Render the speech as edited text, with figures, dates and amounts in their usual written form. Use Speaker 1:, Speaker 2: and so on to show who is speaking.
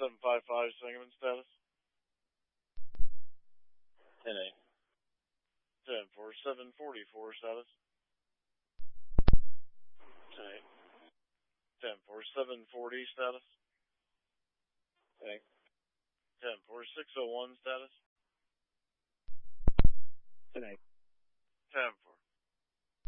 Speaker 1: 755 Sangamon status.
Speaker 2: 10-8.
Speaker 1: 10-4, 744 status.
Speaker 2: 10-8.
Speaker 1: 10-4, 740 status.
Speaker 2: 10-8.
Speaker 1: 10-4, 601 status.
Speaker 2: 10-8.
Speaker 1: 10-4,